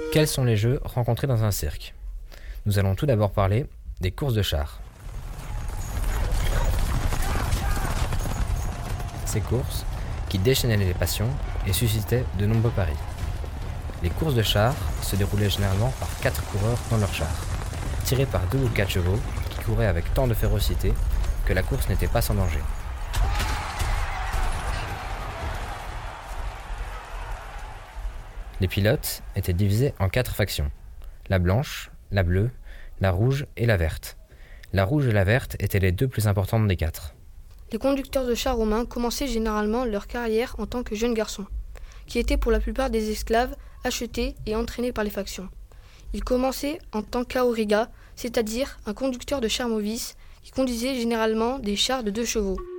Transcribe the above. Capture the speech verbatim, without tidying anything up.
Quels sont les jeux rencontrés dans un cirque ? Nous allons tout d'abord parler des courses de chars. Ces courses, qui déchaînaient les passions et suscitaient de nombreux paris. Les courses de chars se déroulaient généralement par quatre coureurs dans leur char, tirés par deux ou quatre chevaux qui couraient avec tant de férocité que la course n'était pas sans danger. Les pilotes étaient divisés en quatre factions, la blanche, la bleue, la rouge et la verte. La rouge et la verte étaient les deux plus importantes des quatre. Les conducteurs de chars romains commençaient généralement leur carrière en tant que jeunes garçons, qui étaient pour la plupart des esclaves achetés et entraînés par les factions. Ils commençaient en tant qu'auriga, c'est-à-dire un conducteur de char novice qui conduisait généralement des chars de deux chevaux.